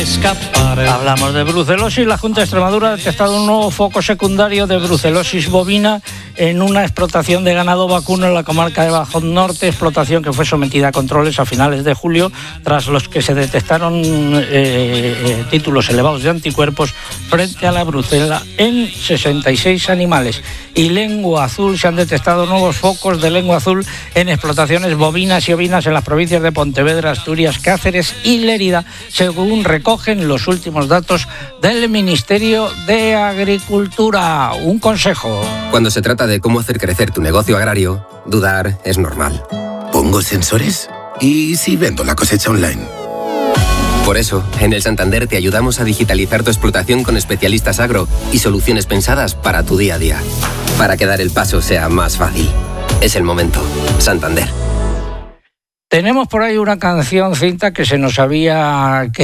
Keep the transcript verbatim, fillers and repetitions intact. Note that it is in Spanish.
Hablamos de brucelosis. La Junta de Extremadura ha detectado un nuevo foco secundario de brucelosis bovina en una explotación de ganado vacuno en la comarca de Badajoz Norte, explotación que fue sometida a controles a finales de julio, tras los que se detectaron eh, eh, títulos elevados de anticuerpos frente a la brucela en sesenta y seis animales. Y lengua azul, se han detectado nuevos focos de lengua azul en explotaciones bovinas y ovinas en las provincias de Pontevedra, Asturias, Cáceres y Lérida, según recogen los últimos datos del Ministerio de Agricultura. Un consejo. Cuando se trata de cómo hacer crecer tu negocio agrario, dudar es normal. ¿Pongo sensores? ¿Y si vendo la cosecha online? Por eso, en el Santander te ayudamos a digitalizar tu explotación con especialistas agro y soluciones pensadas para tu día a día. Para que dar el paso sea más fácil. Es el momento. Santander. Tenemos por ahí una canción, Cinta, que se nos había... que